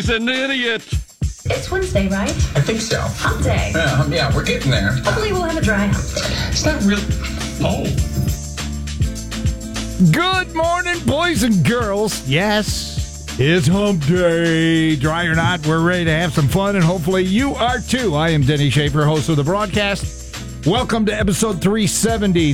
an idiot. It's Wednesday, right? I think so. Hump day. Yeah, we're getting there. Hopefully we'll have a dry hump day. It's not real. Oh. Good morning, boys and girls. Yes, it's hump day. Dry or not, we're ready to have some fun, and hopefully you are too. I am Denny Schaefer, host of the broadcast. Welcome to episode 370.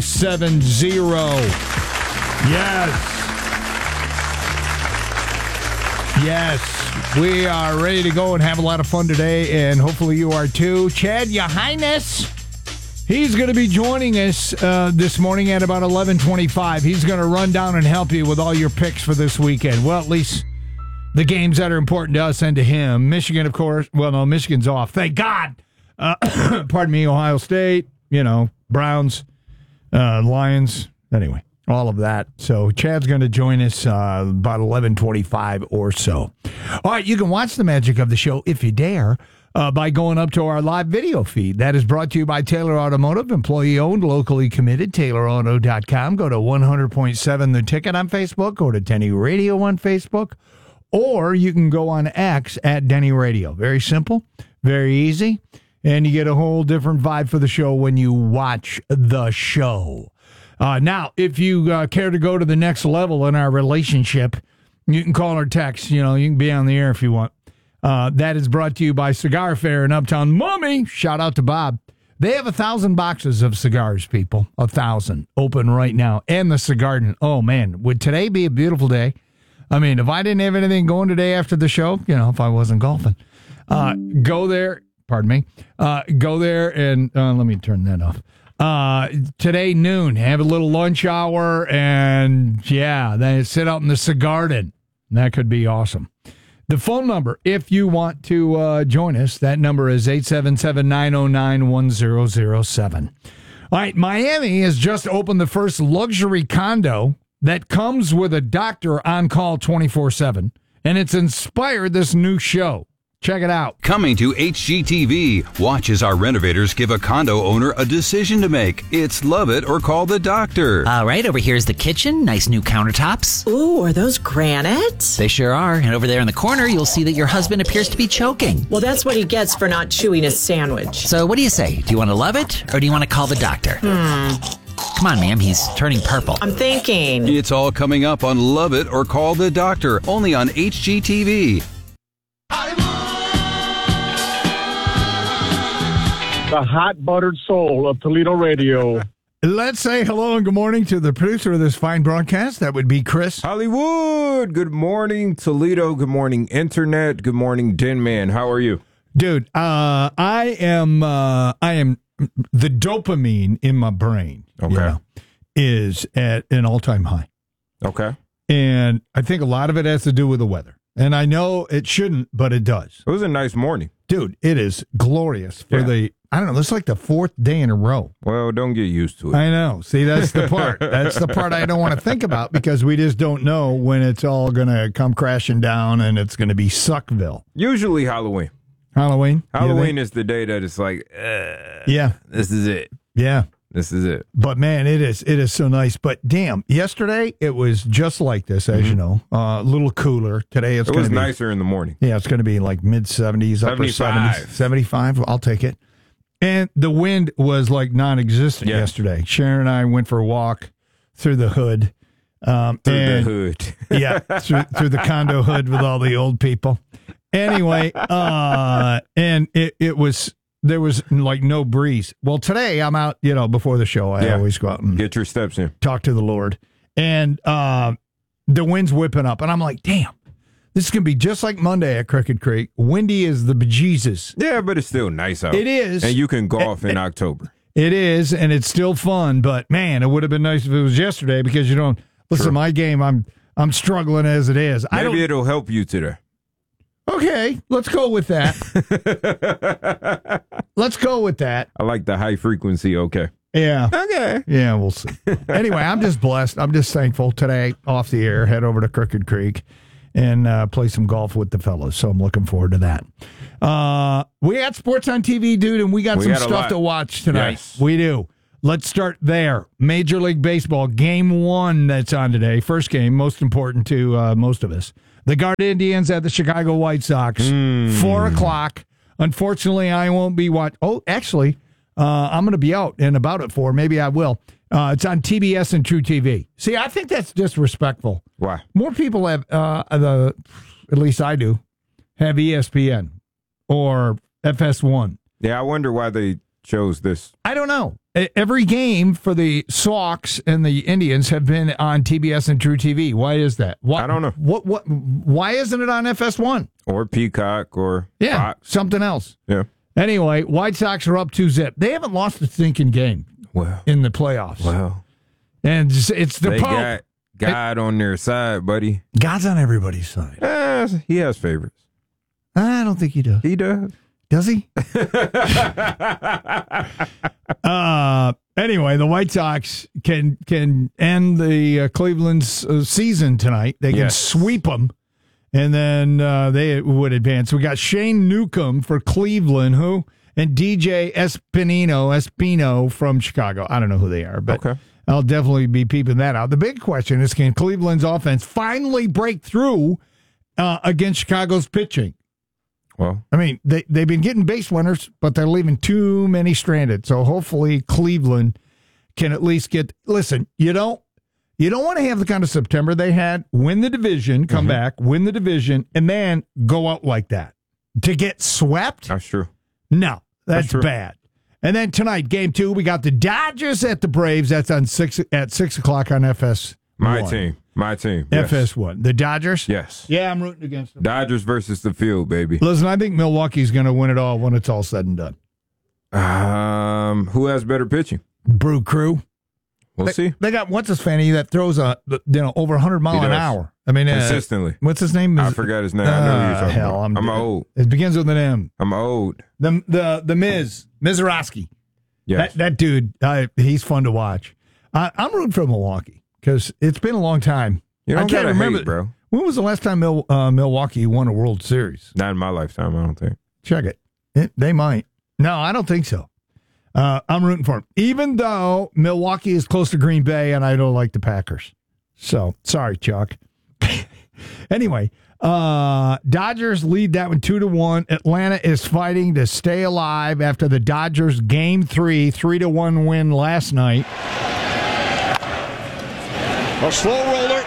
Yes, we are ready to go and have a lot of fun today, and hopefully you are too. Chad, your highness, he's going to be joining us this morning at about 11:25. He's going to run down and help you with all your picks for this weekend. Well, at least the games that are important to us and to him. Michigan, of course. Well, no, Michigan's off. Thank God. Pardon me, Ohio State, Browns, Lions. Anyway, all of that. So Chad's going to join us about 11:25 or so. All right, you can watch the magic of the show if you dare by going up to our live video feed. That is brought to you by Taylor Automotive, employee-owned, locally committed, TaylorAuto.com. Go to 100.7 The Ticket on Facebook. Go to Denny Radio on Facebook. Or you can go on X at Denny Radio. Very simple, very easy, and you get a whole different vibe for the show when you watch the show. Now, if you care to go to the next level in our relationship, you can call or text. You can be on the air if you want. That is brought to you by Cigar Fair in Uptown. Mommy, shout out to Bob. They have 1,000 boxes of cigars, people. 1,000 open right now. And the Cigar Garden. Oh, man, would today be a beautiful day? I mean, if I didn't have anything going today after the show, if I wasn't golfing, go there. Pardon me. Go there and let me turn that off. Today noon, have a little lunch hour, and then sit out in the Cigar Garden. That could be awesome. The phone number, if you want to join us, that number is 877-909-1007. All right, Miami has just opened the first luxury condo that comes with a doctor on call 24/7, and it's inspired this new show. Check it out. Coming to HGTV, watch as our renovators give a condo owner a decision to make. It's love it or call the doctor. All right, over here's the kitchen. Nice new countertops. Ooh, are those granite? They sure are. And over there in the corner, you'll see that your husband appears to be choking. Well, that's what he gets for not chewing his sandwich. So what do you say? Do you want to love it or do you want to call the doctor? Come on, ma'am. He's turning purple. I'm thinking. It's all coming up on Love It or Call the Doctor, only on HGTV. The hot buttered soul of Toledo radio. Let's say hello and good morning to the producer of this fine broadcast. That would be Chris Hollywood. Good morning, Toledo. Good morning, Internet. Good morning, Denman. How are you? Dude, I am the dopamine in my brain is at an all-time high. Okay. And I think a lot of it has to do with the weather. And I know it shouldn't, but it does. It was a nice morning. Dude, it is glorious for this is like the fourth day in a row. Well, don't get used to it. I know. See, that's the part. That's the part I don't want to think about because we just don't know when it's all going to come crashing down and it's going to be Suckville. Usually Halloween. Halloween is the day that it's like, this is it. Yeah. This is it. But, man, it is so nice. But, damn, yesterday it was just like this, as you know, a little cooler. Today it was nicer in the morning. Yeah, it's going to be like mid-70s, upper 70s. 75. I'll take it. And the wind was like non-existent yesterday. Sharon and I went for a walk through the hood. Through the hood. through the condo hood with all the old people. Anyway, and there was like no breeze. Well, today I'm out, before the show. I always go out and get your steps in. Talk to the Lord. And the wind's whipping up. And I'm like, damn, this is going to be just like Monday at Crooked Creek. Windy as the bejesus. Yeah, but it's still nice out. It is. And you can golf in October. It is, and it's still fun. But, man, it would have been nice if it was yesterday because you don't listen to my game. I'm struggling as it is. Maybe it'll help you today. Okay, let's go with that. Let's go with that. I like the high frequency. Okay. Yeah. Okay. Yeah, we'll see. Anyway, I'm just blessed. I'm just thankful today, off the air, head over to Crooked Creek and play some golf with the fellas. So I'm looking forward to that. We got sports on TV, dude, and we got some stuff to watch tonight. Yes. We do. Let's start there. Major League Baseball, Game 1 that's on today. First game, most important to most of us. The Guard Indians at the Chicago White Sox. 4 o'clock. Unfortunately, I won't be watching. Oh, actually, I'm going to be out and about at 4. Maybe I will. It's on TBS and True TV. See, I think that's disrespectful. Why? More people have, at least I do, have ESPN or FS1. Yeah, I wonder why they chose this. I don't know. Every game for the Sox and the Indians have been on TBS and True TV. Why is that? I don't know. Why isn't it on FS1? Or Peacock or Fox. Something else. Yeah. Anyway, White Sox are up 2-0. They haven't lost a stinking game in the playoffs. Well. And it's the they Pope. got God on their side, buddy. God's on everybody's side. He has favorites. I don't think he does. He does. Does he? Anyway, the White Sox can end the Cleveland's season tonight. They can sweep them, and then they would advance. We got Shane Newcomb for Cleveland, and DJ Espino from Chicago. I don't know who they are, but I'll definitely be peeping that out. The big question is, can Cleveland's offense finally break through against Chicago's pitching? Well, I mean, they've been getting base winners, but they're leaving too many stranded. So hopefully Cleveland can at least get. Listen, you don't want to have the kind of September they had. Win the division, come back, win the division, and then go out like that to get swept. That's true. No, that's bad. And then tonight, game 2, we got the Dodgers at the Braves. That's on 6 o'clock on FS. My team. Yes. FS1. The Dodgers? Yes. Yeah, I'm rooting against them. Dodgers versus the field, baby. Listen, I think Milwaukee's going to win it all when it's all said and done. Who has better pitching? Brew Crew. We'll see. They got What's-His-Fanny that throws over 100 mile an hour. I mean, consistently. What's his name? I forgot his name. I know who you're talking about. I'm old. It begins with an M. I'm old. The Miz, Mizorowski. Yes. That dude, he's fun to watch. I'm rooting for Milwaukee because it's been a long time. You don't gotta remember, bro. When was the last time Milwaukee won a World Series? Not in my lifetime, I don't think. Check it. They might. No, I don't think so. I'm rooting for them, even though Milwaukee is close to Green Bay, and I don't like the Packers. So, sorry, Chuck. Anyway, Dodgers lead that one 2-1. Atlanta is fighting to stay alive after the Dodgers Game 3, 3-1 win last night. A slow roller.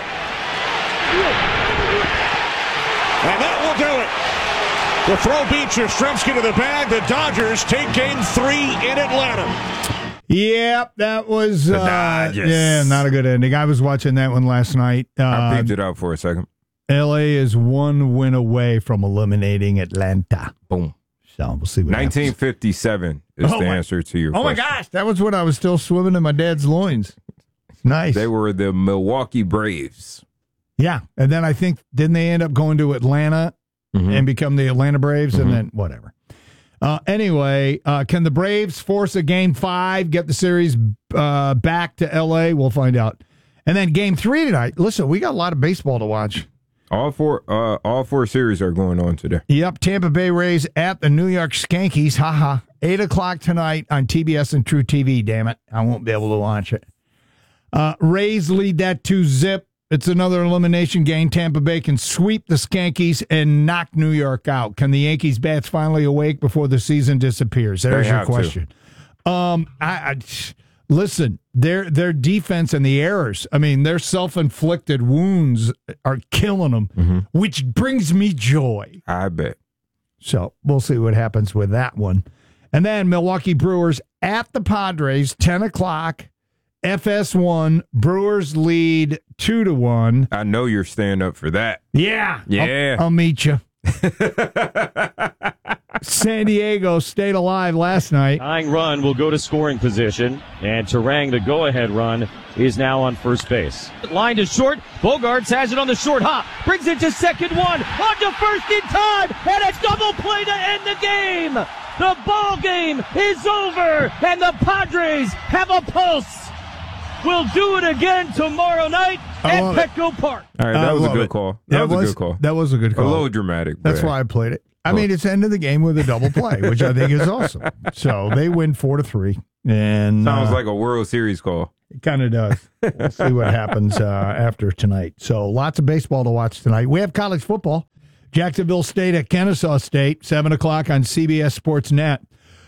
And that will do it. The throw beats Yastrzemski to the bag. The Dodgers take Game 3 in Atlanta. Yep, that was the Dodgers. Yeah, not a good ending. I was watching that one last night. I peeped it out for a second. LA is one win away from eliminating Atlanta. Boom. So we'll see what 1957 is the answer to your question. Oh my gosh, that was when I was still swimming in my dad's loins. Nice. They were the Milwaukee Braves. Yeah, and then I think didn't they end up going to Atlanta and become the Atlanta Braves, and then whatever. Anyway, can the Braves force a Game 5, get the series back to L.A.? We'll find out. And then Game 3 tonight. Listen, we got a lot of baseball to watch. All four series are going on today. Yep, Tampa Bay Rays at the New York Skankies. 8 o'clock tonight on TBS and True TV, damn it. I won't be able to watch it. Rays lead that 2-0. It's another elimination game. Tampa Bay can sweep the Skankies and knock New York out. Can the Yankees bats finally awake before the season disappears? There's your question. Listen, their defense and the errors, I mean, their self-inflicted wounds are killing them, which brings me joy. I bet. So we'll see what happens with that one. And then Milwaukee Brewers at the Padres, 10 o'clock. FS1, Brewers lead 2-1. I know you're staying up for that. Yeah. Yeah. I'll meet you. San Diego stayed alive last night. Tying run will go to scoring position, and Terang, the go-ahead run, is now on first base. Line to short. Bogarts has it on the short hop. Brings it to second one. On to first in time, and a double play to end the game. The ball game is over, and the Padres have a pulse. We'll do it again tomorrow night at Petco Park. All right, that was a good call. That was a good call. That was a good call. A little dramatic. That's why I played it. I mean, it's the end of the game with a double play, which I think is awesome. So they win 4-3. And sounds like a World Series call. It kind of does. We'll see what happens after tonight. So lots of baseball to watch tonight. We have college football. Jacksonville State at Kennesaw State, 7 o'clock on CBS Sports Net.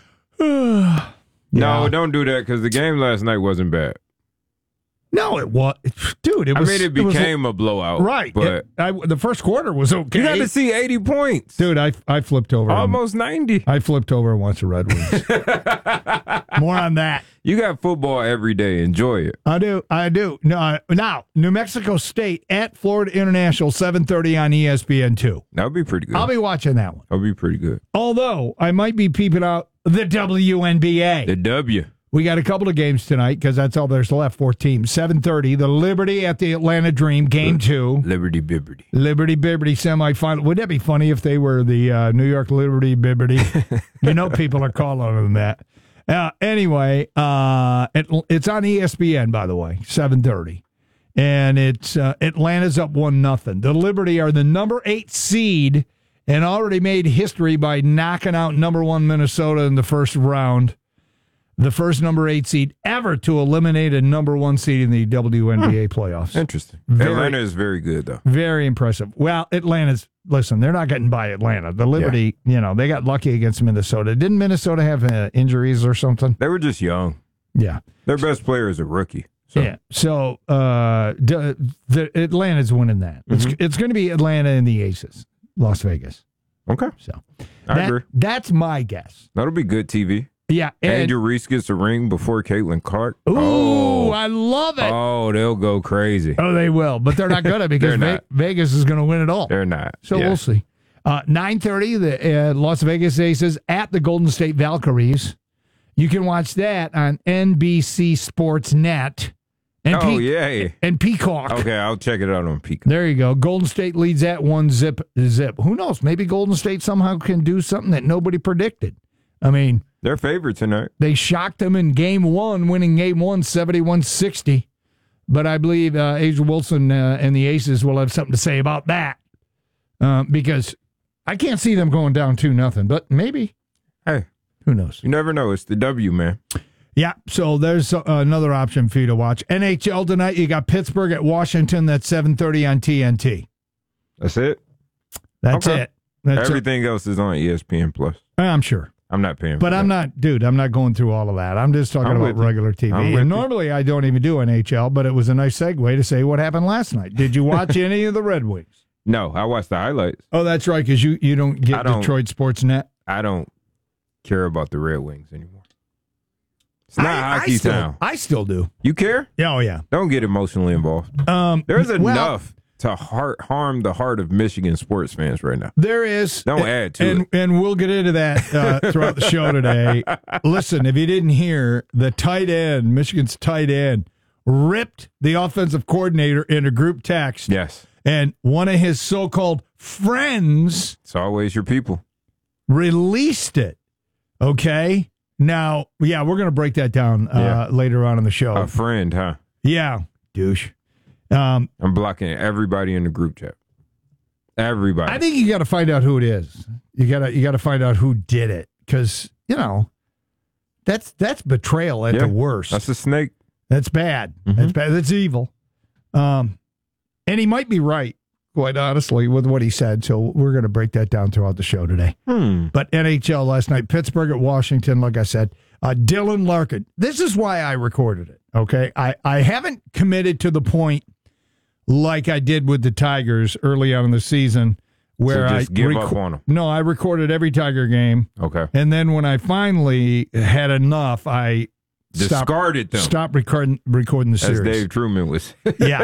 No, don't do that because the game last night wasn't bad. No, it was. Dude, it was. I mean, it became a blowout. Right. But the first quarter was okay. you got to see 80 points. Dude, I flipped over. Almost 90. I flipped over and watched the Red Wings. More on that. You got football every day. Enjoy it. I do. No, now, New Mexico State at Florida International, 7:30 on ESPN2. That would be pretty good. I'll be watching that one. That would be pretty good. Although, I might be peeping out the WNBA. The W. We got a couple of games tonight because that's all there's left, 4 teams. 7:30, the Liberty at the Atlanta Dream, Game 2. Liberty Bibberty. Liberty Bibberty semifinal. Wouldn't that be funny if they were the New York Liberty Bibberty? You know people are calling them that. Anyway, it's on ESPN, by the way, 7:30. And it's Atlanta's up 1-0. The Liberty are the number 8 seed and already made history by knocking out number 1 Minnesota in the first round. The first number 8 seed ever to eliminate a number 1 seed in the WNBA playoffs. Interesting. Atlanta is very good, though. Very impressive. Well, listen, they're not getting by Atlanta. The Liberty, they got lucky against Minnesota. Didn't Minnesota have injuries or something? They were just young. Yeah. Their best player is a rookie. So. Yeah. So the Atlanta's winning that. Mm-hmm. It's going to be Atlanta and the Aces, Las Vegas. Okay. So I agree. That's my guess. That'll be good TV. Yeah, Angel Reese gets a ring before Caitlin Clark. Ooh, I love it. Oh, they'll go crazy. Oh, they will, but they're not going to because Vegas is going to win it all. They're not. So we'll see. 9:30, the Las Vegas Aces at the Golden State Valkyries. You can watch that on NBC Sports Net. And and Peacock. Okay, I'll check it out on Peacock. There you go. Golden State leads at 1-0. Who knows? Maybe Golden State somehow can do something that nobody predicted. I mean, they're favored tonight. They shocked them in Game 1, winning Game 1 71-60. But I believe A'ja Wilson and the Aces will have something to say about that because I can't see them going down 2-0. But maybe. Hey, who knows? You never know. It's the W, man. Yeah, so there's another option for you to watch. NHL tonight, you got Pittsburgh at Washington. That's 7:30 on TNT. That's it? That's it. Everything else is on ESPN+. I'm sure. I'm not paying for But that. I'm not going through all of that. I'm just talking about regular TV. And normally I don't even do NHL, but it was a nice segue to say what happened last night. Did you watch any of the Red Wings? No, I watched the highlights. Oh, that's right, because you don't get Detroit Sports Net. I don't care about the Red Wings anymore. It's not hockey town. I still do. You care? Yeah, oh, yeah. Don't get emotionally involved. There's enough to harm the heart of Michigan sports fans right now. There is. Don't add to it. And we'll get into that throughout the show today. Listen, if you didn't hear, the tight end, Michigan's tight end, ripped the offensive coordinator in a group text. Yes. And one of his so-called friends. It's always your people. Released it. Okay? Now, yeah, we're going to break that down later on in the show. A friend, huh? Yeah, douche. I'm blocking everybody in the group chat. Everybody. I think you got to find out who it is. You got to find out who did it because that's betrayal at the worst. That's a snake. That's bad. Mm-hmm. That's bad. That's evil. And he might be right, quite honestly, with what he said. So we're going to break that down throughout the show today. But NHL last night, Pittsburgh at Washington, like I said, Dylan Larkin. This is why I recorded it, okay? I haven't committed to the point like I did with the Tigers early on in the season where so just give up on them. No, I recorded every Tiger game. Okay. And then when I finally had enough, I discarded them. Stop recording the series. As Dave Truman was. Yeah.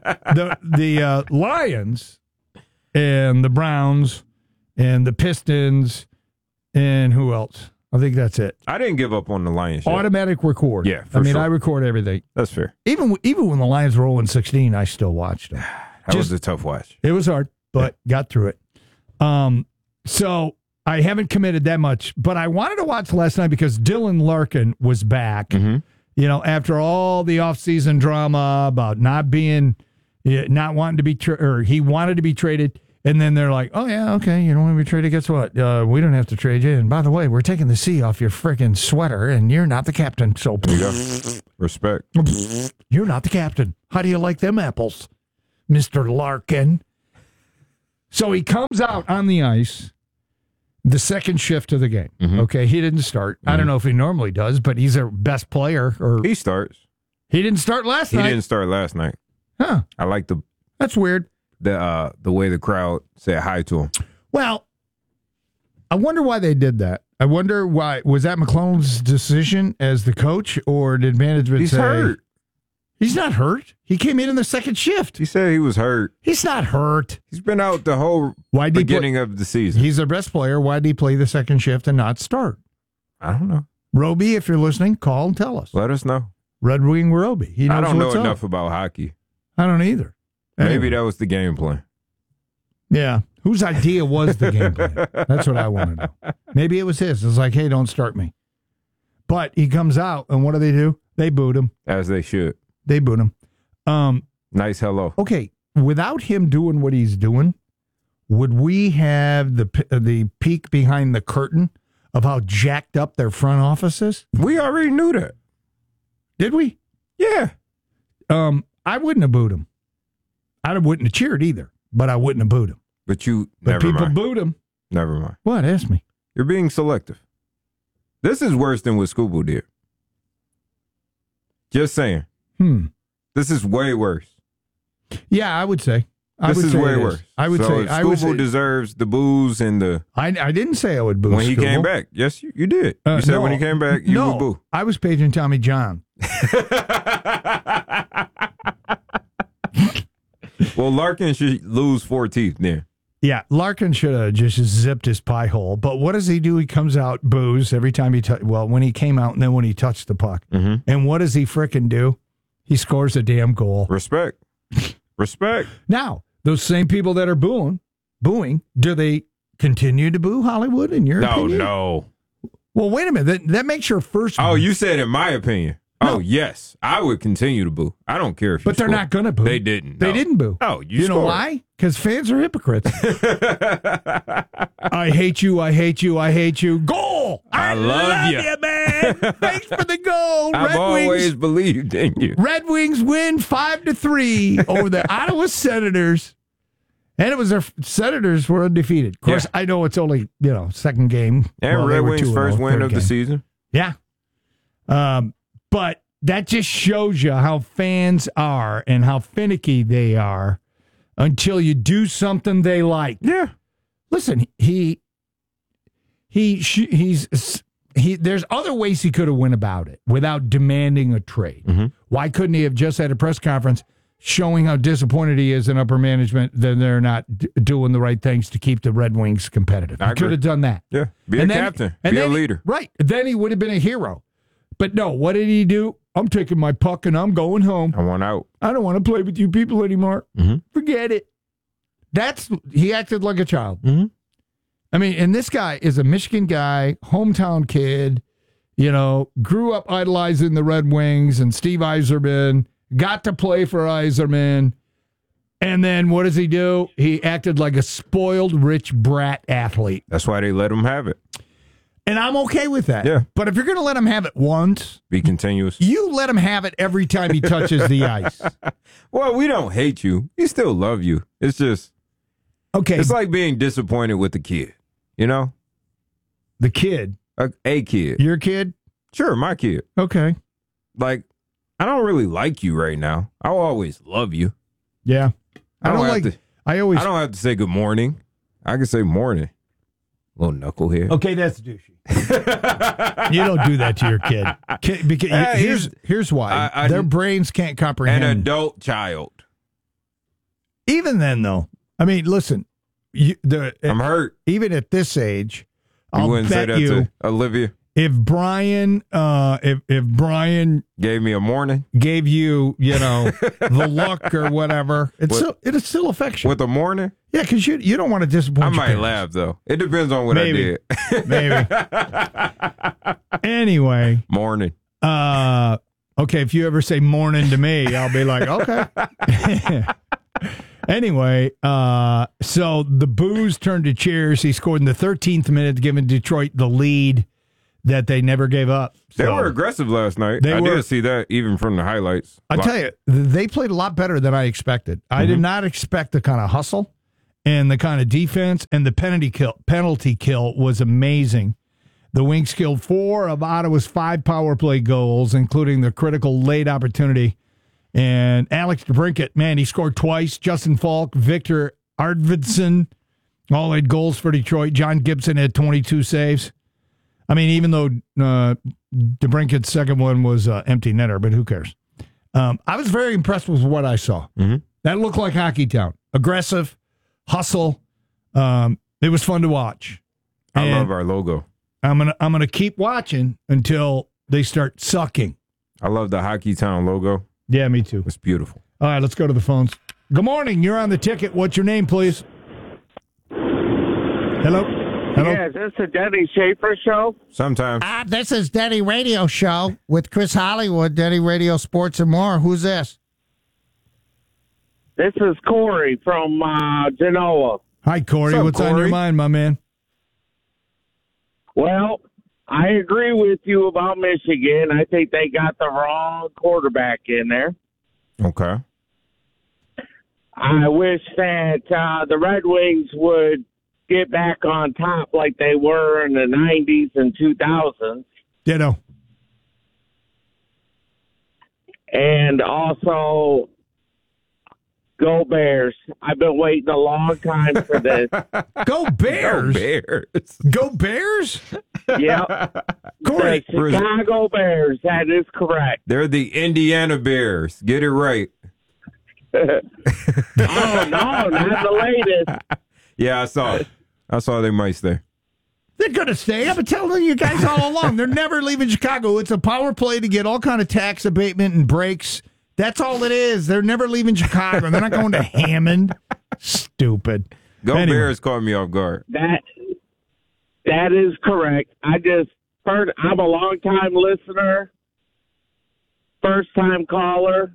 The Lions and the Browns and the Pistons and who else? I think that's it. I didn't give up on the Lions yet. Automatic record. Yeah, I record everything. That's fair. Even when the Lions were 0-16, I still watched them. That was a tough watch. It was hard, but got through it. So I haven't committed that much, but I wanted to watch last night because Dylan Larkin was back. Mm-hmm. After all the offseason drama about not wanting to be he wanted to be traded. And then they're like, oh, yeah, okay, you don't want to be traded. Guess what? We don't have to trade you. And by the way, we're taking the C off your freaking sweater, and you're not the captain. So Respect. You're not the captain. How do you like them apples, Mr. Larkin? So he comes out on the ice the second shift of the game. Mm-hmm. Okay, he didn't start. I don't know if he normally does, but he's our best player. Or He starts. he didn't start last night. He didn't start last night. Huh? I like That's weird. the way the crowd said hi to him. Well, I wonder why they did that. I wonder why. Was that McClellan's decision as the coach, or did management He's say hurt. He's not hurt? He came in the second shift. He said he was hurt. He's not hurt. He's been out the whole Why did beginning of the season. He's their best player. Why did he play the second shift and not start? I don't know. Roby, if you're listening, call and tell us. Let us know. Red Wing Roby. He knows I don't know what's up. enough about hockey. I don't either. Maybe that was the game plan. Yeah. Whose idea was the game plan? That's what I want to know. Maybe it was his. It's like, hey, don't start me. But he comes out, and what do? They boot him. As they should. They boot him. Nice hello. Okay, without him doing what he's doing, would we have the peek behind the curtain of how jacked up their front office is? We already knew that. Did we? Yeah. I wouldn't have booed him. I wouldn't have cheered either, but I wouldn't have booed him. But But people booed him. Never mind. What? Ask me. You're being selective. This is worse than what Scooble did. Just saying. This is way worse. Yeah, I would say. This is way worse. I would say. Scooble deserves the booze and the. I didn't say I would boo when he Scooble. came back. Yes, you did. You said no. when he came back, you would boo. I was paging Tommy John. Well, Larkin should lose 4 teeth then. Yeah, Larkin should have just zipped his pie hole. But what does he do? He comes out, boos every time he when he came out and then when he touched the puck. Mm-hmm. And what does he frickin' do? He scores a damn goal. Respect. Respect. Now, those same people that are booing, do they continue to boo Hollywood in your opinion? No. Well, wait a minute. That makes your first. Oh, you said in my opinion. No. Oh, yes. I would continue to boo. I don't care if you But they're not going to boo. They didn't. They didn't boo. Oh, you know why? Because fans are hypocrites. I hate you. I hate you. I hate you. Goal! I love you, man. Thanks for the goal. I've always believed in you. Red Wings win 5-3 over the Ottawa Senators. And it was their Senators were undefeated. Of course, I know it's only, second game. And Red Wings' first win of the season. Yeah. But that just shows you how fans are and how finicky they are until you do something they like. Yeah. Listen, there's other ways he could have went about it without demanding a trade. Mm-hmm. Why couldn't he have just had a press conference showing how disappointed he is in upper management that they're not doing the right things to keep the Red Wings competitive? He could have done that. Yeah. Be a captain. Be a leader. Right. Then he would have been a hero. But no, what did he do? I'm taking my puck and I'm going home. I want out. I don't want to play with you people anymore. Mm-hmm. Forget it. He acted like a child. Mm-hmm. I mean, and this guy is a Michigan guy, hometown kid, grew up idolizing the Red Wings and Steve Yzerman, got to play for Yzerman. And then what does he do? He acted like a spoiled, rich brat athlete. That's why they let him have it. And I'm okay with that. Yeah. But if you're going to let him have it once, be continuous. You let him have it every time he touches the ice. Well, we don't hate you. We still love you. It's just okay. It's like being disappointed with the kid. The kid. A kid. Your kid? Sure, my kid. Okay. Like, I don't really like you right now. I'll always love you. Yeah. I don't have to say good morning. I can say morning. Little knucklehead. Okay, that's douchey. You don't do that to your kid. Because here's why. Their brains can't comprehend. An adult child. Even then, though. I mean, listen. I'm hurt. Even at this age, You wouldn't say that to Olivia? If Brian, if Brian gave me a morning, gave you, the look or whatever, it's still affection. With a morning? Yeah, because you don't want to disappoint. I might laugh though. It depends on what I did. Maybe. Anyway, morning. Okay, if you ever say morning to me, I'll be like, okay. Anyway, so the boos turned to cheers. He scored in the 13th minute, giving Detroit the lead. that they never gave up. They So, were aggressive last night. I did see that even from the highlights. I tell you, they played a lot better than I expected. I did not expect the kind of hustle and the kind of defense, and the penalty kill was amazing. The Wings killed 4 of Ottawa's 5 power play goals, including the critical late opportunity. And Alex DeBrincat, man, he scored twice. Justin Falk, Victor Arvidsson, all had goals for Detroit. John Gibson had 22 saves. I mean, even though DeBrincat's second one was empty netter, but who cares? I was very impressed with what I saw. That looked like Hockey Town. Aggressive, hustle. It was fun to watch. I love our logo. I'm gonna keep watching until they start sucking. I love the Hockey Town logo. Yeah, me too. It's beautiful. All right, let's go to the phones. Good morning. You're on the ticket. What's your name, please? Hello? Yeah, is this the Denny Schaefer show? Sometimes. This is Denny Radio Show with Chris Hollywood, Denny Radio Sports and more. Who's this? This is Corey from Genoa. Hi, Corey. What's up, What's on Corey? your mind, my man? Well, I agree with you about Michigan. I think they got the wrong quarterback in there. Okay. I wish that the Red Wings would get back on top like they were in the 90s and 2000s. Ditto. And also, go Bears. I've been waiting a long time for this. Go Bears. Go Bears. Go Bears? Yep. Corey. The Chicago Bears. That is correct. They're the Indiana Bears. Get it right. Oh, no, not the latest. Yeah, I saw they might stay. They're going to stay. I've been telling you guys all along. They're never leaving Chicago. It's a power play to get all kind of tax abatement and breaks. That's all it is. They're never leaving Chicago. They're not going to Hammond. Stupid. Go Bears caught me off guard. That is correct. I'm a long-time listener, first-time caller,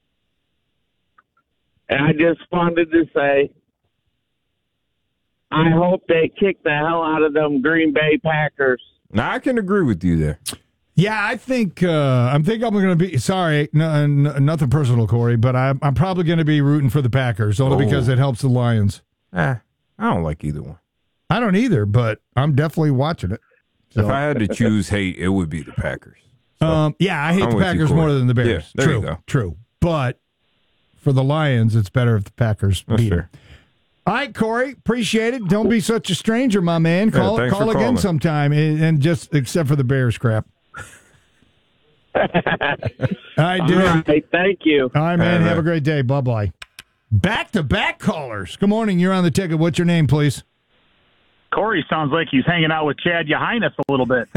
and I just wanted to say I hope they kick the hell out of them Green Bay Packers. Now, I can agree with you there. Yeah, I think I'm going to be sorry, nothing personal, Corey, but I'm probably going to be rooting for the Packers only because it helps the Lions. I don't like either one. I don't either, but I'm definitely watching it. So. If I had to choose hate, it would be the Packers. So, yeah, I hate the Packers more than the Bears. Yeah, there you go. True. But for the Lions, it's better if the Packers beat them. All right, Corey, appreciate it. Don't be such a stranger, my man. Call again sometime, and just except for the Bears crap. All right, dude. All right, thank you. All right, man. Have a great day. Bye-bye. Back-to-back callers. Good morning. You're on the ticket. What's your name, please? Corey sounds like he's hanging out with Chad Yohines a little bit.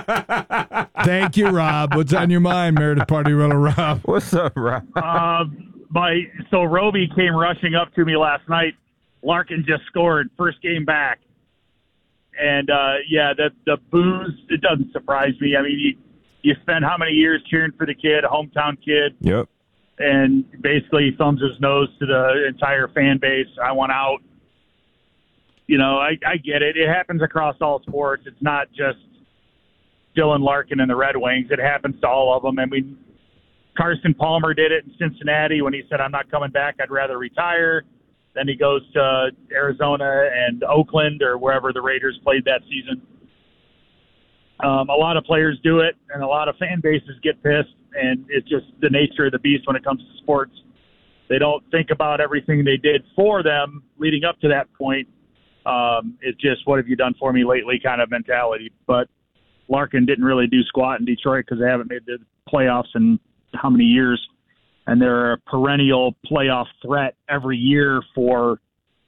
Thank you, Rob. What's on your mind, Meredith Party Runner Rob? What's up, Rob? So Roby came rushing up to me last night. Larkin just scored, first game back. And, the booze, it doesn't surprise me. I mean, you spend how many years cheering for the kid, a hometown kid? Yep. And basically thumbs his nose to the entire fan base. I want out. You know, I get it. It happens across all sports. It's not just Dylan Larkin and the Red Wings. It happens to all of them. I mean, Carson Palmer did it in Cincinnati when he said, I'm not coming back. I'd rather retire. Then he goes to Arizona and Oakland or wherever the Raiders played that season. A lot of players do it, and a lot of fan bases get pissed, and it's just the nature of the beast when it comes to sports. They don't think about everything they did for them leading up to that point. It's just, what have you done for me lately kind of mentality. But Larkin didn't really do squat in Detroit because they haven't made the playoffs in how many years. And they're a perennial playoff threat every year for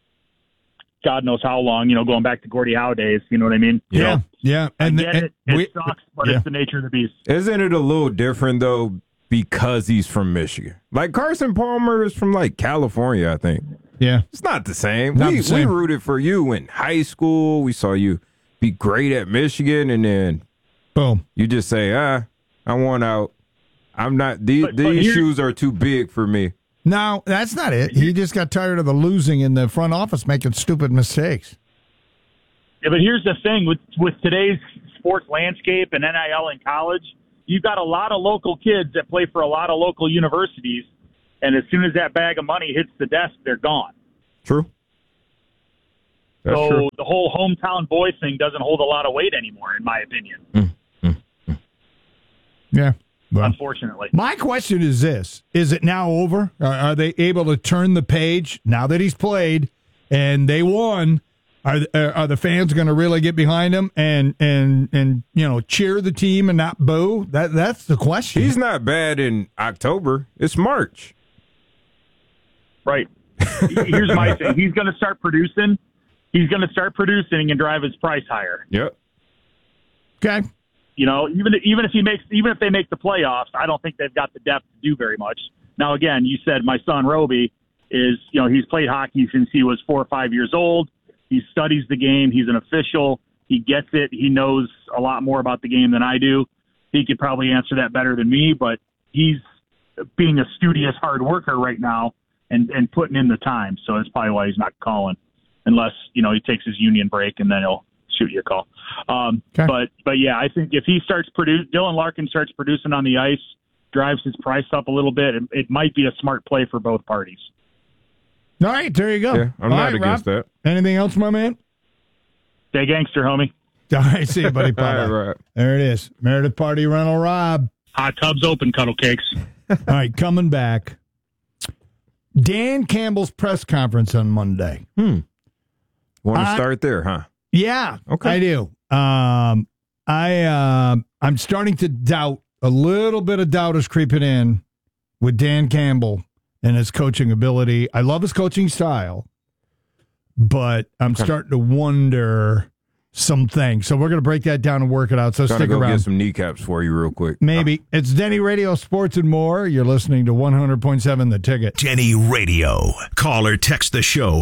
God knows how long, going back to Gordie Howe days. You know what I mean? Yeah. And it sucks, but it's the nature of the beast. Isn't it a little different, though, because he's from Michigan? Like, Carson Palmer is from, California, I think. Yeah. It's not the same. We rooted for you in high school. We saw you be great at Michigan, and then boom, you just say, I want out. I'm not, these shoes are too big for me. No, that's not it. He just got tired of the losing in the front office making stupid mistakes. Yeah, but here's the thing with today's sports landscape and NIL in college, you've got a lot of local kids that play for a lot of local universities, and as soon as that bag of money hits the desk, they're gone. True. That's so true. the whole hometown boy thing doesn't hold a lot of weight anymore, in my opinion. Yeah. Well, unfortunately. My question is this. Is it now over? Are they able to turn the page now that he's played and they won? Are the fans going to really get behind him and cheer the team and not boo? That's the question. He's not bad in October. It's March. Right. Here's my thing. He's going to start producing. He's going to start producing and drive his price higher. Yep. Okay. Even if they make the playoffs, I don't think they've got the depth to do very much. Now, again, you said my son Roby is, he's played hockey since he was 4 or 5 years old. He studies the game. He's an official. He gets it. He knows a lot more about the game than I do. He could probably answer that better than me, but he's being a studious hard worker right now and putting in the time. So that's probably why he's not calling, unless, he takes his union break and then he'll shoot you a call. Okay. But yeah, I think if he starts Dylan Larkin starts producing on the ice, drives his price up a little bit, it might be a smart play for both parties. All right, there you go. Yeah, I'm not against Rob, that. Anything else, my man? Stay gangster, homie. All right, see you, buddy. All right. There it is. Meredith Party Rental Rob. Hot tubs open, cuddle cakes. All right, coming back. Dan Campbell's press conference on Monday. Want to start there, huh? Yeah, okay. I do. I'm starting to doubt, a little bit of doubt is creeping in with Dan Campbell and his coaching ability. I love his coaching style, but I'm starting to wonder some things. So we're going to break that down and work it out. So stick around. Get some kneecaps for you real quick. Maybe. It's Denny Radio Sports and More. You're listening to 100.7 The Ticket. Denny Radio. Call or text the show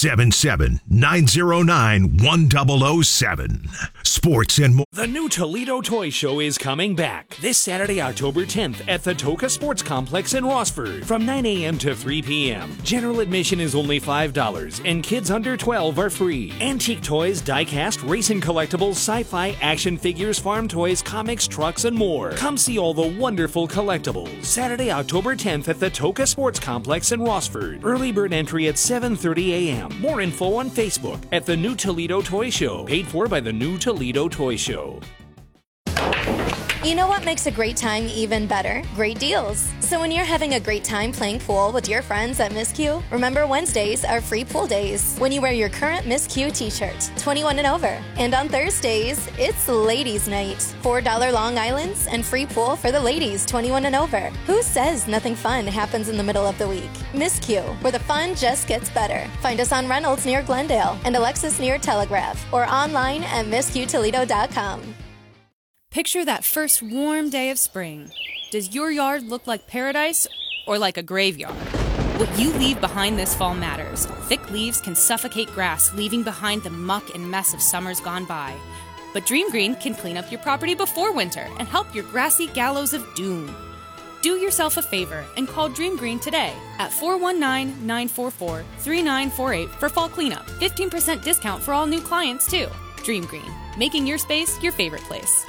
877-909-1007. Sports and More. The new Toledo Toy Show is coming back this Saturday, October 10th at the Toca Sports Complex in Rossford from 9 a.m. to 3 p.m. General admission is only $5 and kids under 12 are free. Antique toys, die-cast, racing collectibles, sci-fi, action figures, farm toys, comics, trucks, and more. Come see all the wonderful collectibles. Saturday, October 10th at the Toca Sports Complex in Rossford. Early bird entry at 7:30 a.m. More info on Facebook at The New Toledo Toy Show. Paid for by The New Toledo Toy Show. You know what makes a great time even better? Great deals. So when you're having a great time playing pool with your friends at Miss Q, remember Wednesdays are free pool days when you wear your current Miss Q t-shirt, 21 and over. And on Thursdays, it's Ladies Night. $4 Long Islands and free pool for the ladies, 21 and over. Who says nothing fun happens in the middle of the week? Miss Q, where the fun just gets better. Find us on Reynolds near Glendale and Alexis near Telegraph or online at MissQToledo.com. Picture that first warm day of spring. Does your yard look like paradise or like a graveyard? What you leave behind this fall matters. Thick leaves can suffocate grass, leaving behind the muck and mess of summers gone by. But Dream Green can clean up your property before winter and help your grassy gallows of doom. Do yourself a favor and call Dream Green today at 419-944-3948 for fall cleanup. 15% discount for all new clients, too. Dream Green, making your space your favorite place.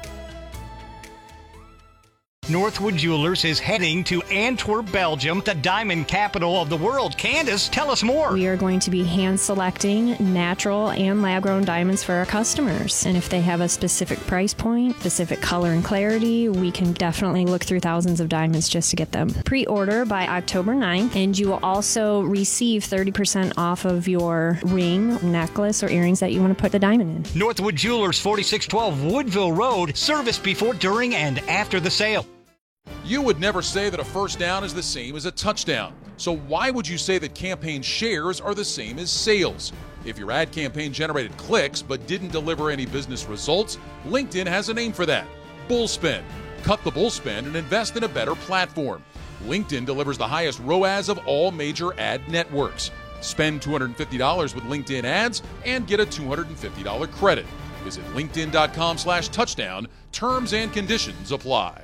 Northwood Jewelers is heading to Antwerp, Belgium, the diamond capital of the world. Candace, tell us more. We are going to be hand-selecting natural and lab-grown diamonds for our customers. And if they have a specific price point, specific color and clarity, we can definitely look through thousands of diamonds just to get them. Pre-order by October 9th, and you will also receive 30% off of your ring, necklace, or earrings that you want to put the diamond in. Northwood Jewelers, 4612 Woodville Road. Service before, during, and after the sale. You would never say that a first down is the same as a touchdown. So why would you say that campaign shares are the same as sales? If your ad campaign generated clicks but didn't deliver any business results, LinkedIn has a name for that: bullspend. Cut the bullspend and invest in a better platform. LinkedIn delivers the highest ROAS of all major ad networks. Spend $250 with LinkedIn ads and get a $250 credit. Visit linkedin.com/touchdown. Terms and conditions apply.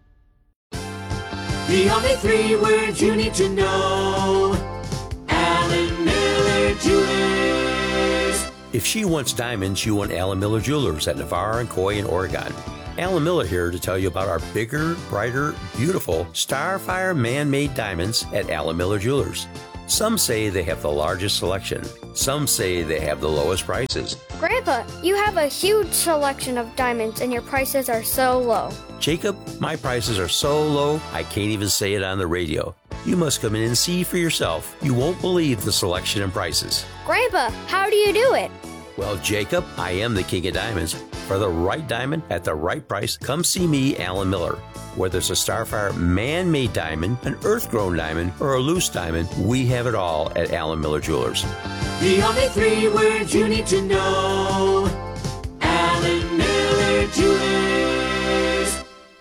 The only 3 words you need to know. Alan Miller Jewelers. If she wants diamonds, you want Alan Miller Jewelers at Navarre and Coy in Oregon. Alan Miller here to tell you about our bigger, brighter, beautiful Starfire man-made diamonds at Alan Miller Jewelers. Some say they have the largest selection. Some say they have the lowest prices. Grandpa, you have a huge selection of diamonds and your prices are so low. Jacob, my prices are so low, I can't even say it on the radio. You must come in and see for yourself. You won't believe the selection and prices. Grandpa, how do you do it? Well, Jacob, I am the king of diamonds. For the right diamond at the right price, come see me, Alan Miller. Whether it's a Starfire man-made diamond, an earth-grown diamond, or a loose diamond, we have it all at Alan Miller Jewelers. The only 3 words you need to know. Alan Miller Jewelers.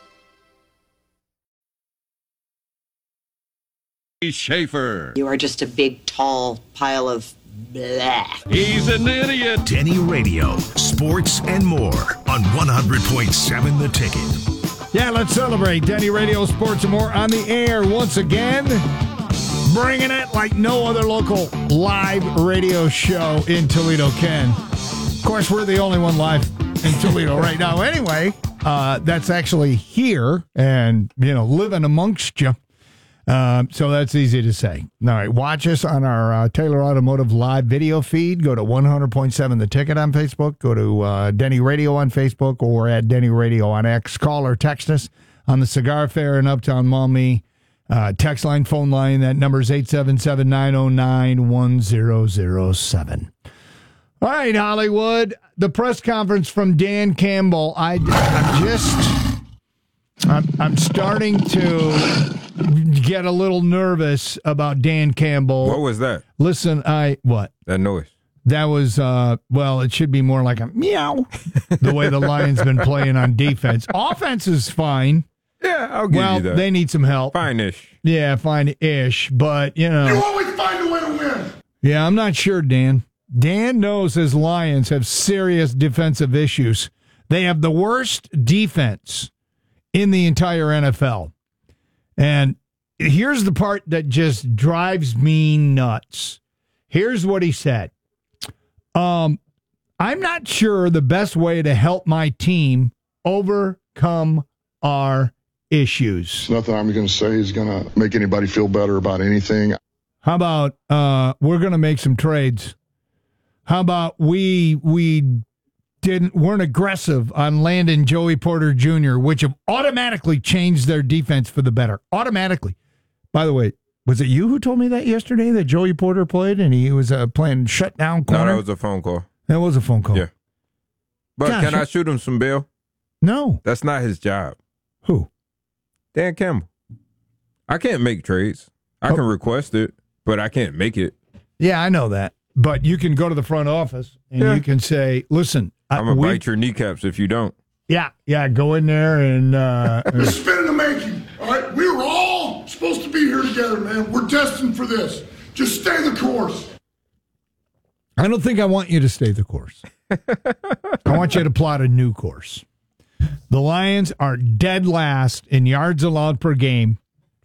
Schaefer. You are just a big, tall pile of blah. He's an idiot. Denny Radio, sports and more on 100.7 The Ticket. Yeah, let's celebrate Denny Radio, sports and more on the air once again. Bringing it like no other local live radio show in Toledo can. Of course, we're the only one live in Toledo right now anyway. That's actually here and, living amongst you. So that's easy to say. All right, watch us on our Taylor Automotive live video feed. Go to 100.7 The Ticket on Facebook. Go to Denny Radio on Facebook or at Denny Radio on X. Call or text us on the Cigar Fair in Uptown Maumee. Text line, phone line, that number is 877-909-1007. All right, Hollywood, the press conference from Dan Campbell. I'm starting to get a little nervous about Dan Campbell. What was that? Listen, what? That noise. That was, it should be more like a meow, the way the Lions been playing on defense. Offense is fine. Yeah, I'll give you that. Well, they need some help. Fine-ish. Yeah, fine-ish, but, You always find a way to win. Yeah, I'm not sure, Dan. Dan knows his Lions have serious defensive issues. They have the worst defense in the entire NFL. And here's the part that just drives me nuts. Here's what he said. I'm not sure the best way to help my team overcome our issues. Nothing I'm going to say is going to make anybody feel better about anything. How about we're going to make some trades? How about we weren't aggressive on landing Joey Porter Jr., which have automatically changed their defense for the better. Automatically. By the way, was it you who told me that yesterday, that Joey Porter played and he was playing shutdown corner? No, that was a phone call. That was a phone call. Yeah. But Gosh, can I shoot him some bail? No. That's not his job. Who? Dan Campbell. I can't make trades. I can request it, but I can't make it. Yeah, I know that. But you can go to the front office and you can say, listen, I'm going to bite your kneecaps if you don't. Yeah, go in there and... It's been in the making, all right? We were all supposed to be here together, man. We're destined for this. Just stay the course. I don't think I want you to stay the course. I want you to plot a new course. The Lions are dead last in yards allowed per game,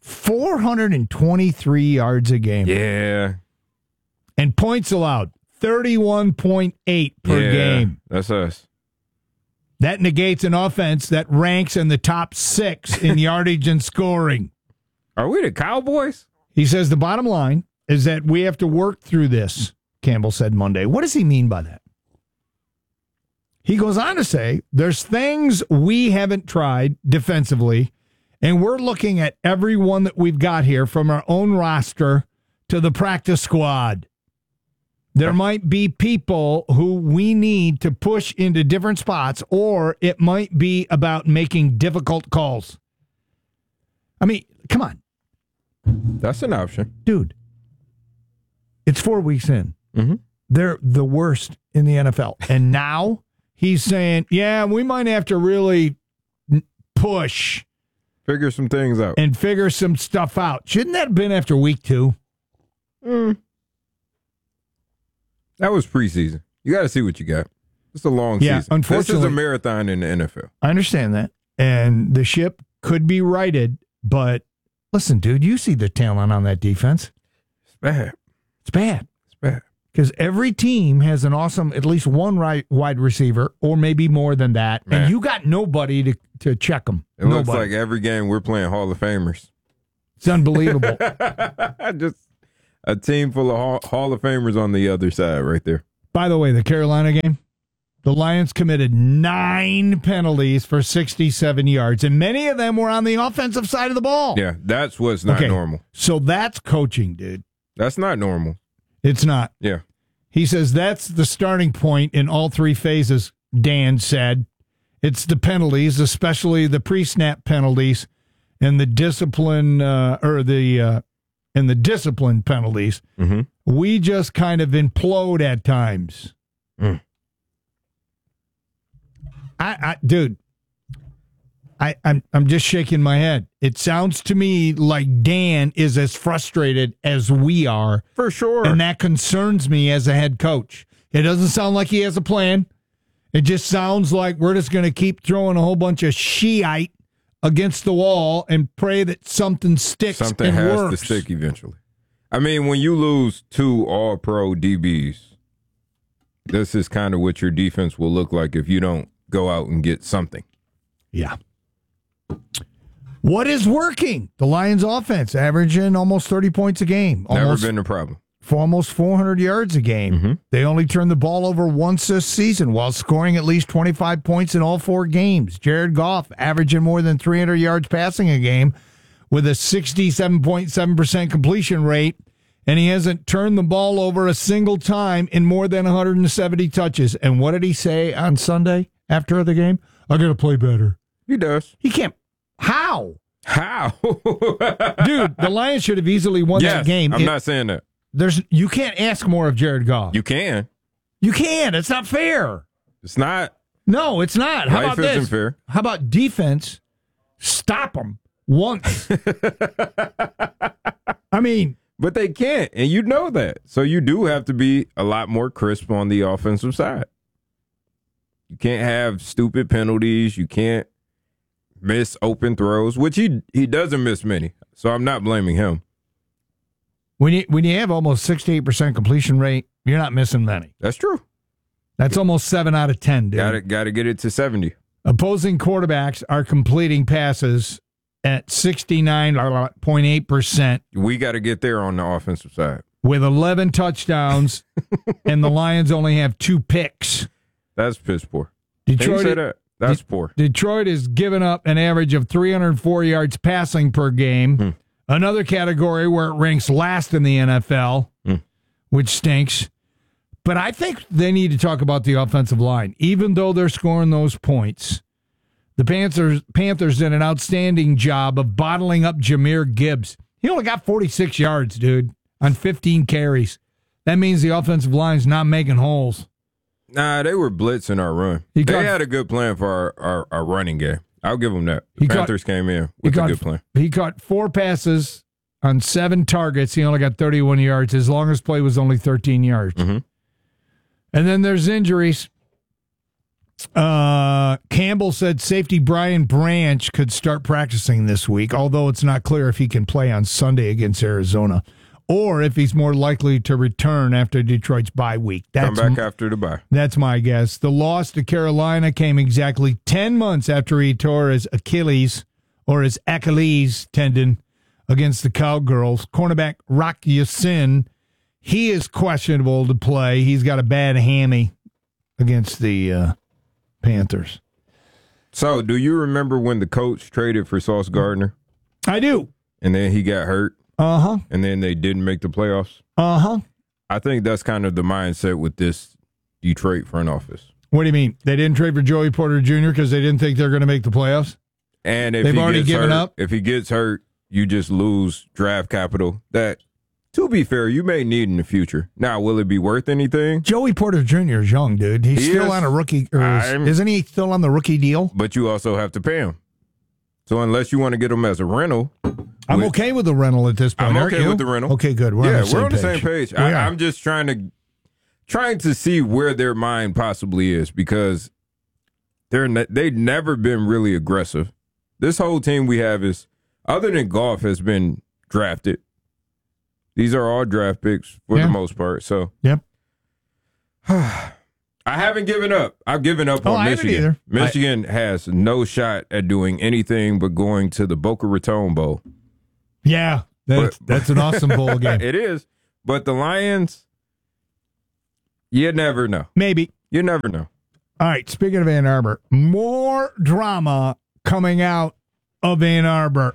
423 yards a game. Yeah. And points allowed, 31.8 per game. That's us. That negates an offense that ranks in the top 6 in yardage and scoring. Are we the Cowboys? He says the bottom line is that we have to work through this, Campbell said Monday. What does he mean by that? He goes on to say, there's things we haven't tried defensively, and we're looking at every one that we've got here from our own roster to the practice squad. There might be people who we need to push into different spots, or it might be about making difficult calls. I mean, come on. That's an option. Dude, it's 4 weeks in. Mm-hmm. They're the worst in the NFL. And now he's saying, yeah, we might have to really push. Figure some things out. And figure some stuff out. Shouldn't that have been after week 2? That was preseason. You got to see what you got. It's a long season. Unfortunately, this is a marathon in the NFL. I understand that. And the ship could be righted, but listen, dude, you see the talent on that defense. It's bad. It's bad. It's bad. Because every team has an awesome, at least one wide receiver, or maybe more than that, Man. and you got nobody to check them. It looks like every game we're playing Hall of Famers. It's unbelievable. Just a team full of Hall of Famers on the other side right there. By the way, the Carolina game, the Lions committed 9 penalties for 67 yards, and many of them were on the offensive side of the ball. Yeah, that's what's not normal. So that's coaching, dude. That's not normal. It's not. Yeah. He says that's the starting point in all 3 phases, Dan said. It's the penalties, especially the pre-snap penalties and the discipline and the discipline penalties. Mm-hmm. We just kind of implode at times. Dude, I'm just shaking my head. It sounds to me like Dan is as frustrated as we are. For sure. And that concerns me as a head coach. It doesn't sound like he has a plan. It just sounds like we're just going to keep throwing a whole bunch of Shiite against the wall and pray that something sticks Something and has works. to stick eventually. I mean, when you lose 2 all-pro DBs, this is kind of what your defense will look like if you don't go out and get something. Yeah. What is working? The Lions offense averaging almost 30 points a game. Never been a problem. For almost 400 yards a game. Mm-hmm. They only turned the ball over once this season while scoring at least 25 points in all 4 games. Jared Goff averaging more than 300 yards passing a game with a 67.7% completion rate, and he hasn't turned the ball over a single time in more than 170 touches. And what did he say on Sunday after the game? I got to play better. He does. He can't. How? Dude, the Lions should have easily won that game. I'm not saying that. You can't ask more of Jared Goff. You can. You can. It's not fair. It's not. No, it's not. How Life about isn't this? fair. How about defense? Stop them once. I mean, but they can't, and you know that. So you do have to be a lot more crisp on the offensive side. You can't have stupid penalties. You can't miss open throws, which he doesn't miss many. So I'm not blaming him. When you have almost 68% completion rate, you're not missing many. That's true. That's almost 7 out of 10, dude. Got to get it to 70. Opposing quarterbacks are completing passes at 69.8%. We got to get there on the offensive side. With 11 touchdowns, and the Lions only have 2 picks. That's piss poor. Detroit, That's poor. Detroit has given up an average of 304 yards passing per game. Another category where it ranks last in the NFL, which stinks. But I think they need to talk about the offensive line. Even though they're scoring those points, the Panthers did an outstanding job of bottling up Jahmyr Gibbs. He only got 46 yards, dude, on 15 carries. That means the offensive line's not making holes. Nah, they were blitzing our run. They had a good plan for our running game. I'll give them that. The Panthers came in with a good plan. He caught 4 passes on 7 targets. He only got 31 yards. His longest play was only 13 yards. Mm-hmm. And then there's injuries. Campbell said safety Brian Branch could start practicing this week, although it's not clear if he can play on Sunday against Arizona or if he's more likely to return after Detroit's bye week. Come back after the bye. That's my guess. The loss to Carolina came exactly 10 months after he tore his Achilles tendon against the Cowgirls. Cornerback Rock Ya-Sin, he is questionable to play. He's got a bad hammy against the Panthers. So, do you remember when the coach traded for Sauce Gardner? I do. And then he got hurt? Uh-huh. And then they didn't make the playoffs? Uh-huh. I think that's kind of the mindset with this Detroit front office. What do you mean? They didn't trade for Joey Porter Jr. because they didn't think they're going to make the playoffs? And if they've already given up? If he gets hurt, you just lose draft capital that, to be fair, you may need in the future. Now, will it be worth anything? Joey Porter Jr. is young, dude. He's still on a rookie. Isn't he still on the rookie deal? But you also have to pay him. So unless you want to get him as a rental. I'm okay with the rental at this point. I'm okay with the rental. Okay, good. We're on the same page. I'm just trying to see where their mind possibly is because they've never been really aggressive. This whole team we have is, other than Goff, has been drafted. These are all draft picks for the most part. So yep. I haven't given up. I've given up on Michigan. Michigan has no shot at doing anything but going to the Boca Raton Bowl. Yeah, that's an awesome bowl game. It is. But the Lions, you never know. Maybe. You never know. All right, speaking of Ann Arbor, more drama coming out of Ann Arbor.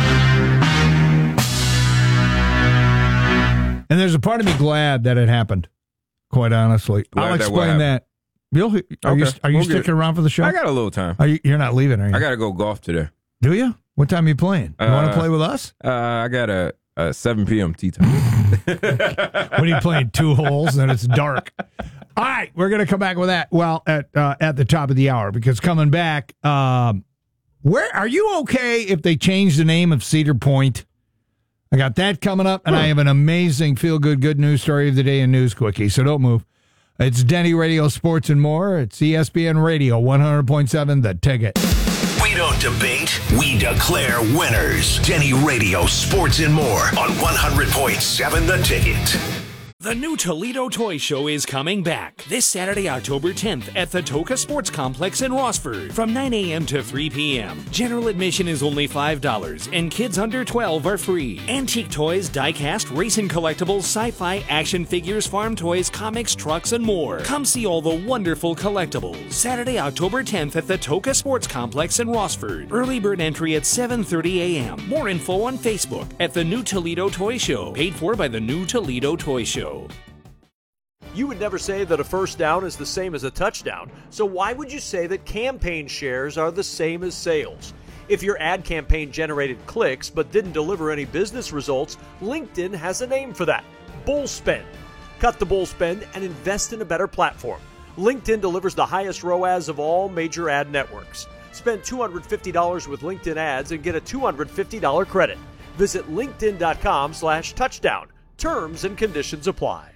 And there's a part of me glad that it happened, quite honestly. I'll explain that. Are you sticking around for the show? I got a little time. You're not leaving, are you? I got to go golf today. Do you? What time are you playing? You want to play with us? I got a 7 p.m. tee time. What are you playing, 2 holes and it's dark? All right, we're going to come back with that, well, at the top of the hour, because coming back, where are you okay if they change the name of Cedar Point? I got that coming up, and I have an amazing feel-good good news story of the day in News Quickie, so don't move. It's Denny Radio Sports and More. It's ESPN Radio 100.7 The Ticket. We don't debate, we declare winners. Denny Radio Sports and More on 100.7 The Ticket. The new Toledo Toy Show is coming back this Saturday, October 10th at the Toka Sports Complex in Rossford from 9 a.m. to 3 p.m. General admission is only $5 and kids under 12 are free. Antique toys, die-cast, racing collectibles, sci-fi, action figures, farm toys, comics, trucks, and more. Come see all the wonderful collectibles. Saturday, October 10th at the Toka Sports Complex in Rossford. Early bird entry at 7:30 a.m. More info on Facebook at the New Toledo Toy Show. Paid for by the New Toledo Toy Show. You would never say that a first down is the same as a touchdown, so why would you say that campaign shares are the same as sales? If your ad campaign generated clicks but didn't deliver any business results, LinkedIn has a name for that: bull spend. Cut the bull spend and invest in a better platform. LinkedIn delivers the highest ROAS of all major ad networks. Spend $250 with LinkedIn ads and get a $250 credit. Visit linkedin.com/touchdown. Terms and conditions apply.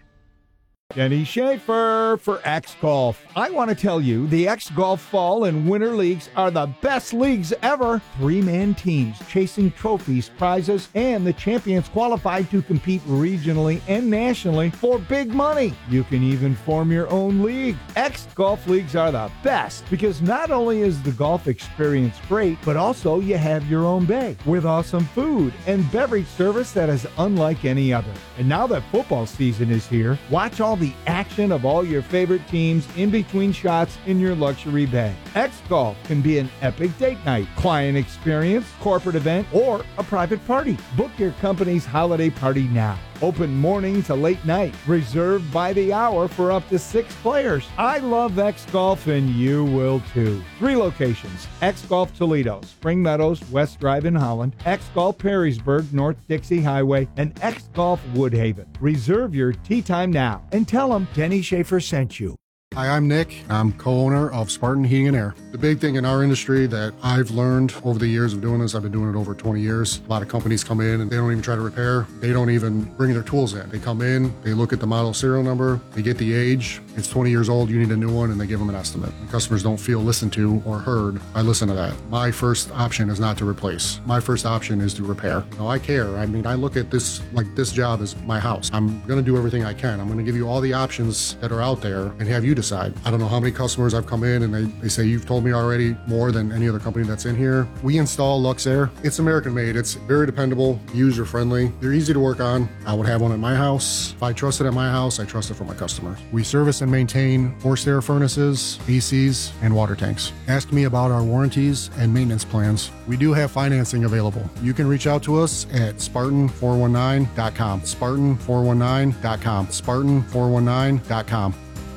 Denny Schaefer for X Golf. I want to tell you, the X Golf Fall and Winter Leagues are the best leagues ever. 3-man teams chasing trophies, prizes, and the champions qualified to compete regionally and nationally for big money. You can even form your own league. X Golf Leagues are the best because not only is the golf experience great, but also you have your own bag with awesome food and beverage service that is unlike any other. And now that football season is here, watch all the action of all your favorite teams in between shots in your luxury bag. X Golf can be an epic date night, client experience, corporate event, or a private party. Book your company's holiday party now. Open morning to late night. Reserved by the hour for up to 6 players. I love X Golf and you will too. 3 locations: X Golf Toledo, Spring Meadows, West Drive in Holland, X Golf Perrysburg, North Dixie Highway, and X Golf Woodhaven. Reserve your tee time now and tell them Denny Schaefer sent you. Hi, I'm Nick. I'm co-owner of Spartan Heating and Air. The big thing in our industry that I've learned over the years of doing this, I've been doing it over 20 years. A lot of companies come in and they don't even try to repair. They don't even bring their tools in. They come in, they look at the model serial number, they get the age. It's 20 years old, you need a new one, and they give them an estimate. And customers don't feel listened to or heard. I listen to that. My first option is not to replace. My first option is to repair. Now, I care. I mean, I look at this like this job is my house. I'm going to do everything I can. I'm going to give you all the options that are out there and have you decide. I don't know how many customers I've come in and they say, you've told me already more than any other company that's in here. We install Luxair. It's American made. It's very dependable, user friendly. They're easy to work on. I would have one at my house. If I trust it at my house, I trust it for my customers. We service and maintain forced air furnaces, ACs, and water tanks. Ask me about our warranties and maintenance plans. We do have financing available. You can reach out to us at Spartan419.com. Spartan419.com. Spartan419.com.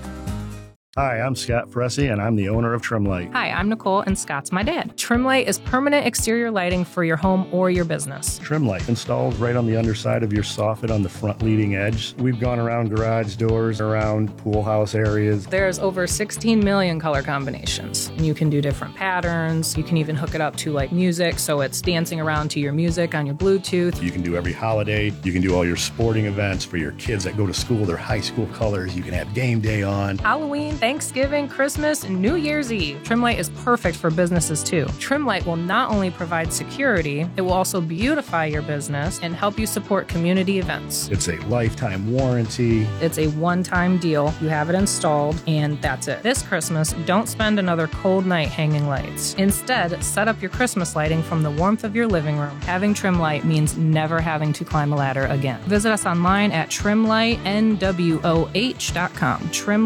Hi, I'm Scott Fressy, and I'm the owner of Trimlight. Hi, I'm Nicole, and Scott's my dad. Trimlight is permanent exterior lighting for your home or your business. Trimlight installs right on the underside of your soffit on the front leading edge. We've gone around garage doors, around pool house areas. There's over 16 million color combinations. You can do different patterns. You can even hook it up to like music, so it's dancing around to your music on your Bluetooth. You can do every holiday. You can do all your sporting events for your kids that go to school, their high school colors. You can have game day on. Halloween Thanksgiving, Christmas, and New Year's Eve. Trimlight is perfect for businesses too. Trimlight will not only provide security, it will also beautify your business and help you support community events. It's a lifetime warranty. It's a one-time deal. You have it installed, and that's it. This Christmas, don't spend another cold night hanging lights. Instead, set up your Christmas lighting from the warmth of your living room. Having Trimlight means never having to climb a ladder again. Visit us online at trimlightnwoh.com.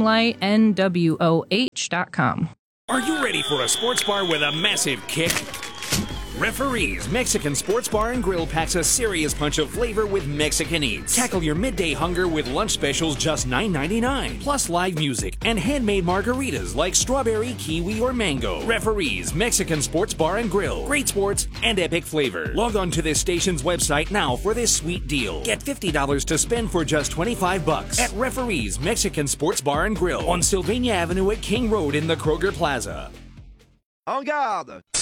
trimlightnwoh.com. Are you ready for a sports bar with a massive kick? Referees Mexican Sports Bar and Grill packs a serious punch of flavor with Mexican eats. Tackle your midday hunger with lunch specials just $9.99, plus live music and handmade margaritas like strawberry, kiwi, or mango. Referees Mexican Sports Bar and Grill. Great sports and epic flavor. Log on to this station's website now for this sweet deal. Get $50 to spend for just $25 at Referees Mexican Sports Bar and Grill on Sylvania Avenue at King Road in the Kroger Plaza. En garde!